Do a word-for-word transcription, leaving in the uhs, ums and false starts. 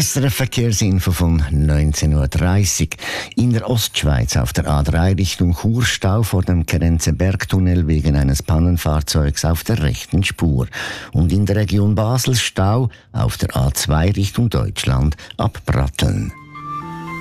S R F-Verkehrsinfo von neunzehn Uhr dreißig. In der Ostschweiz auf der A drei Richtung Chur Stau vor dem Kerenzer-Bergtunnel wegen eines Pannenfahrzeugs auf der rechten Spur. Und in der Region Basel Stau auf der A zwei Richtung Deutschland ab Bratteln.